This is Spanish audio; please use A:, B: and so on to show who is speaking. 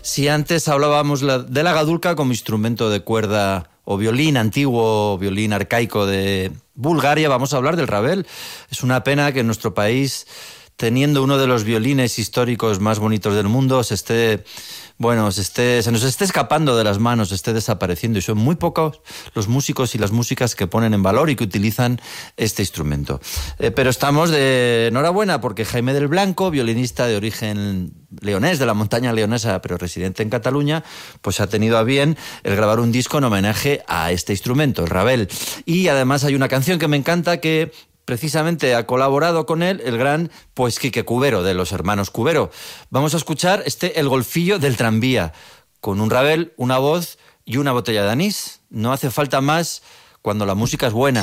A: Si antes hablábamos de la gadulka como instrumento de cuerda o violín antiguo, violín arcaico de Bulgaria, vamos a hablar del rabel. Es una pena que en nuestro país, teniendo uno de los violines históricos más bonitos del mundo, se nos esté escapando de las manos, esté desapareciendo, y son muy pocos los músicos y las músicas que ponen en valor y que utilizan este instrumento. Pero estamos de enhorabuena porque Jaime del Blanco, violinista de origen leonés, de la montaña leonesa, pero residente en Cataluña, pues ha tenido a bien el grabar un disco en homenaje a este instrumento, el rabel. Y además hay una canción que me encanta que precisamente ha colaborado con él el gran Quique Cubero, de los hermanos Cubero. Vamos a escuchar El golfillo del tranvía, con un rabel, una voz y una botella de anís. No hace falta más cuando la música es buena.